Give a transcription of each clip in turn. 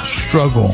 struggle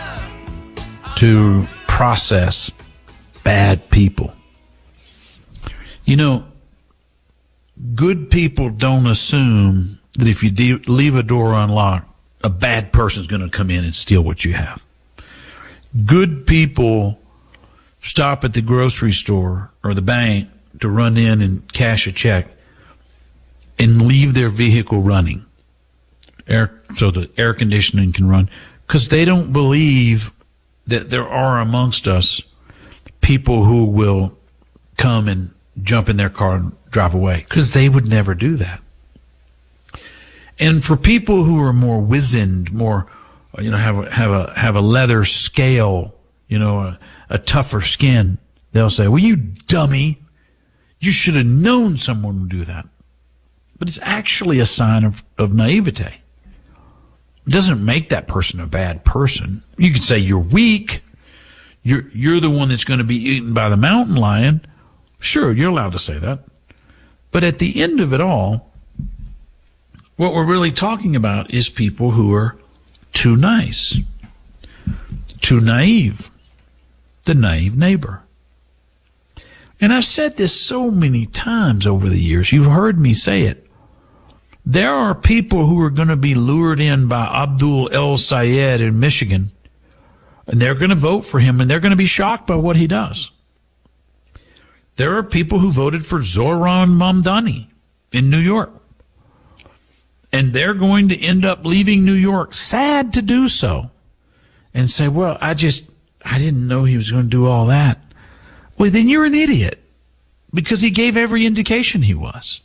to process bad people. You know, good people don't assume that if you leave a door unlocked, a bad person's going to come in and steal what you have. Good people stop at the grocery store or the bank to run in and cash a check and leave their vehicle running so the air conditioning can run, because they don't believe that there are amongst us people who will come and jump in their car and drive away, because they would never do that. And for people who are more wizened, more, have a leather scale, a tougher skin, they'll say, well, you dummy, you should have known someone would do that. But it's actually a sign of naivete. It doesn't make that person a bad person. You could say you're weak. You're the one that's going to be eaten by the mountain lion. Sure, you're allowed to say that. But at the end of it all, what we're really talking about is people who are too nice, too naive, the naive neighbor. And I've said this so many times over the years. You've heard me say it. There are people who are going to be lured in by Abdul El Sayed in Michigan, and they're going to vote for him, and they're going to be shocked by what he does. There are people who voted for Zohran Mamdani in New York, and they're going to end up leaving New York, sad to do so, and say, well, I didn't know he was going to do all that. Well, then you're an idiot, because he gave every indication he was.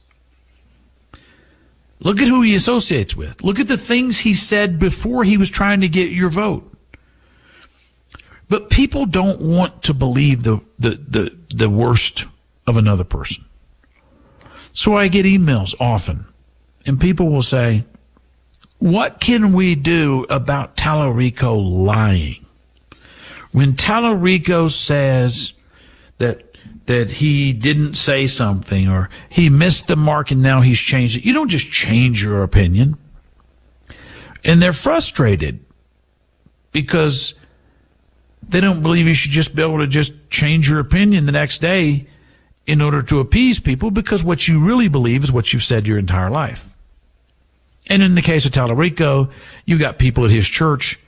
Look at who he associates with. Look at the things he said before he was trying to get your vote. But people don't want to believe the worst of another person. So I get emails often, and people will say, what can we do about Tallarico lying? When Tallarico says that he didn't say something, or he missed the mark and now he's changed it. You don't just change your opinion. And they're frustrated because they don't believe you should just be able to just change your opinion the next day in order to appease people, because what you really believe is what you've said your entire life. And in the case of Tallarico, you got people at his church